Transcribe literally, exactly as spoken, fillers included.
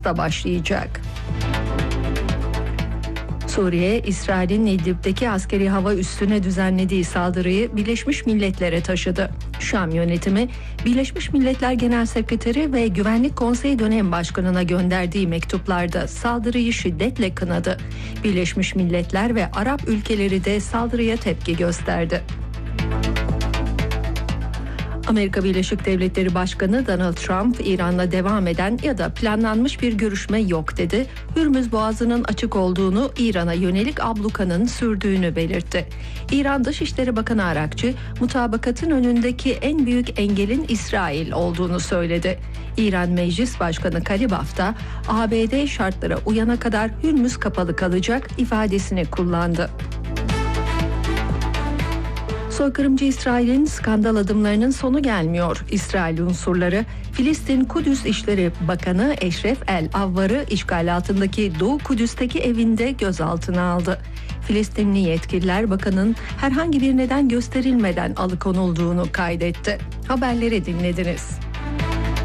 da başlayacak. Suriye, İsrail'in İdlib'deki askeri hava üssüne düzenlediği saldırıyı Birleşmiş Milletler'e taşıdı. Şam yönetimi, Birleşmiş Milletler Genel Sekreteri ve Güvenlik Konseyi Dönem Başkanı'na gönderdiği mektuplarda saldırıyı şiddetle kınadı. Birleşmiş Milletler ve Arap ülkeleri de saldırıya tepki gösterdi. Amerika Birleşik Devletleri Başkanı Donald Trump, İran'la devam eden ya da planlanmış bir görüşme yok dedi. Hürmüz Boğazı'nın açık olduğunu, İran'a yönelik ablukanın sürdüğünü belirtti. İran Dışişleri Bakanı Arakçı, mutabakatın önündeki en büyük engelin İsrail olduğunu söyledi. İran Meclis Başkanı Karibaf da A B D şartlara uyana kadar Hürmüz kapalı kalacak ifadesini kullandı. Soykırımcı İsrail'in skandal adımlarının sonu gelmiyor. İsrail unsurları Filistin Kudüs İşleri Bakanı Eşref El-Avvar'ı işgal altındaki Doğu Kudüs'teki evinde gözaltına aldı. Filistinli yetkililer bakanın herhangi bir neden gösterilmeden alıkonulduğunu kaydetti. Haberleri dinlediniz.